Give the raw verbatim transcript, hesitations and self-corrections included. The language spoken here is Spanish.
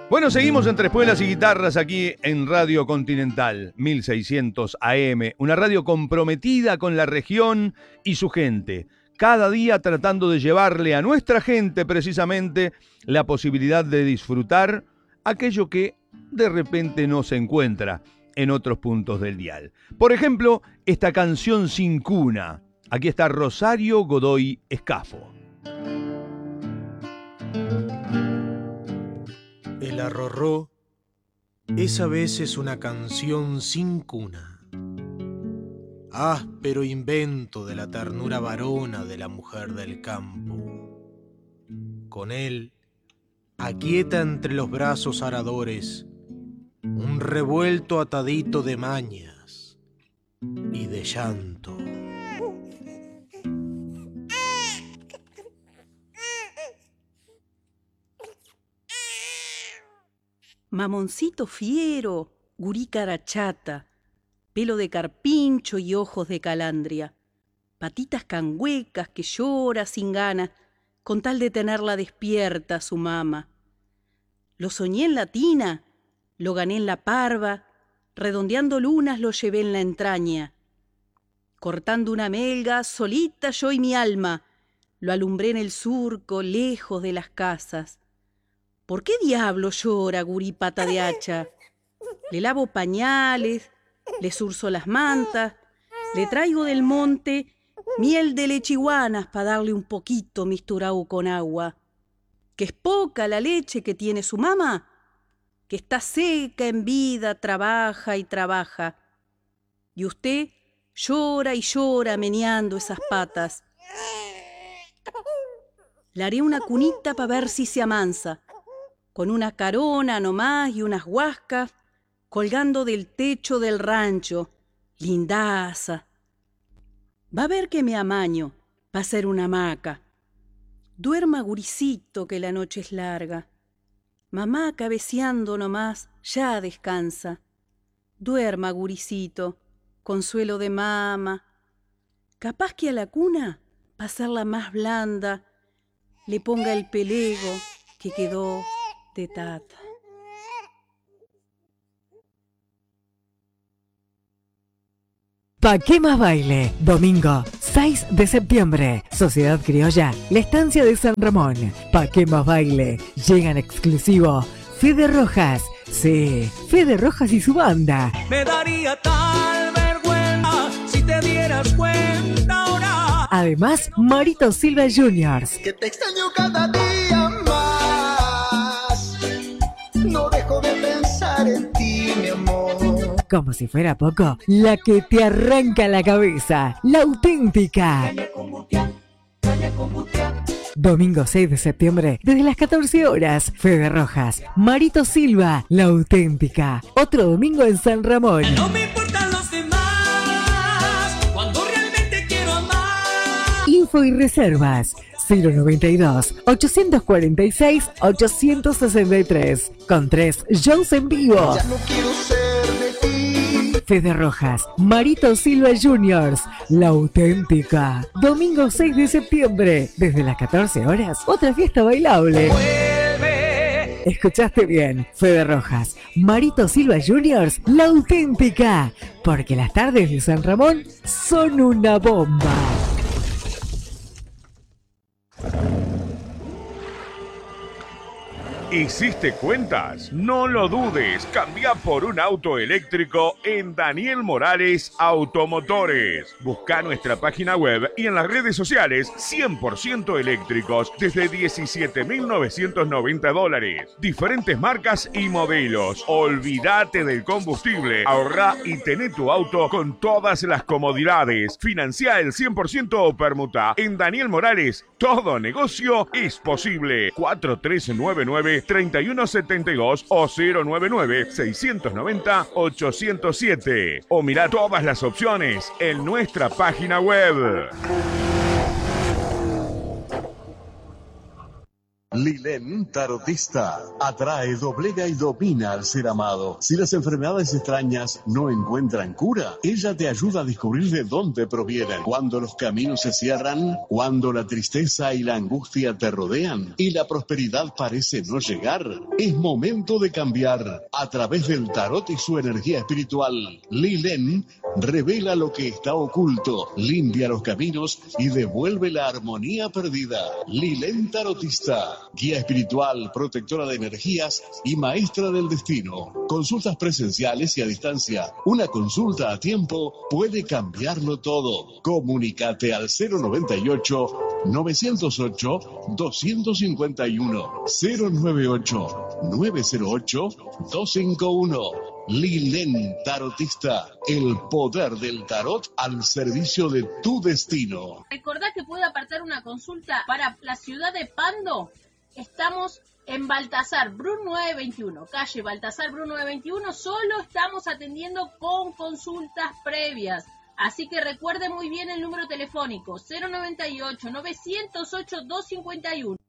Bueno, seguimos entre espuelas y guitarras aquí en Radio Continental, mil seiscientos A M, una radio comprometida con la región y su gente, cada día tratando de llevarle a nuestra gente precisamente la posibilidad de disfrutar aquello que de repente no se encuentra en otros puntos del dial. Por ejemplo, esta canción Sin Cuna. Aquí está Rosario Godoy Escafo. El arrorró es a veces una canción sin cuna, áspero invento de la ternura varona de la mujer del campo. Con él aquieta entre los brazos aradores un revuelto atadito de mañas y de llanto. Mamoncito fiero, gurí carachata, pelo de carpincho y ojos de calandria, patitas canguecas que llora sin ganas, con tal de tenerla despierta su mama. Lo soñé en la tina, lo gané en la parva, redondeando lunas lo llevé en la entraña. Cortando una melga, solita yo y mi alma, lo alumbré en el surco, lejos de las casas. ¿Por qué diablo llora, gurí pata de hacha? Le lavo pañales, le zurzo las mantas, le traigo del monte miel de lechiguanas para darle un poquito misturado con agua. ¿Que es poca la leche que tiene su mamá? Que está seca en vida, trabaja y trabaja. Y usted llora y llora meneando esas patas. Le haré una cunita para ver si se amansa, con una carona nomás y unas huascas, colgando del techo del rancho, lindaza. Va a ver que me amaño, va a ser una hamaca. Duerma, guricito, que la noche es larga. Mamá cabeceando nomás, ya descansa. Duerma, guricito, consuelo de mama. Capaz que a la cuna, pa' hacerla más blanda, le ponga el pelego que quedó de tata. ¿Pa' qué más baile? Domingo seis de septiembre. Sociedad Criolla, la estancia de San Ramón. ¿Pa' qué más baile? Llegan exclusivo Fede Rojas. Sí, Fede Rojas y su banda. Me daría tal vergüenza si te dieras cuenta ahora. Además, Marito Silva Juniors. Que te extraño cada día más. No dejo de pensar en ti, mi amor. Como si fuera poco, la que te arranca la cabeza, la auténtica. Domingo seis de septiembre, desde las catorce horas, Fede Rojas, Marito Silva, la auténtica. Otro domingo en San Ramón. No me importan los demás, cuando realmente quiero amar. Info y reservas cero noventa y dos, ochocientos cuarenta y seis, ochocientos sesenta y tres. Con tres shows en vivo. Ya no quiero ser de ti. Fede Rojas, Marito Silva Juniors, la auténtica. Domingo seis de septiembre, desde las catorce horas, otra fiesta bailable. Vuelve. Escuchaste bien, Fede Rojas, Marito Silva Juniors, la auténtica. Porque las tardes de San Ramón son una bomba. ¿Hiciste cuentas? No lo dudes, cambia por un auto eléctrico en Daniel Morales Automotores. Busca nuestra página web y en las redes sociales cien por ciento eléctricos desde diecisiete mil novecientos noventa dólares. Diferentes marcas y modelos. Olvídate del combustible, ahorra y tené tu auto con todas las comodidades. Financia el cien por ciento o permuta. En Daniel Morales, todo negocio es posible. cuatro tres nueve nueve, tres uno siete dos o cero nueve nueve, seis nueve cero, ocho cero siete. O mira todas las opciones en nuestra página web. Lilén Tarotista atrae, doblega y domina al ser amado. Si las enfermedades extrañas no encuentran cura, ella te ayuda a descubrir de dónde provienen. Cuando los caminos se cierran, cuando la tristeza y la angustia te rodean y la prosperidad parece no llegar, es momento de cambiar. A través del tarot y su energía espiritual, Lilén revela lo que está oculto, limpia los caminos y devuelve la armonía perdida. Lilén Tarotista, guía espiritual, protectora de energías y maestra del destino. Consultas presenciales y a distancia. Una consulta a tiempo puede cambiarlo todo. Comunícate al cero noventa y ocho, novecientos ocho, doscientos cincuenta y uno, cero noventa y ocho, novecientos ocho, doscientos cincuenta y uno. Lilén Tarotista, el poder del tarot al servicio de tu destino. Recordá que puede apartar una consulta para la ciudad de Pando. Estamos en Baltasar Bru novecientos veintiuno, calle Baltasar Bru novecientos veintiuno. Solo estamos atendiendo con consultas previas. Así que recuerde muy bien el número telefónico cero noventa y ocho, novecientos ocho, doscientos cincuenta y uno.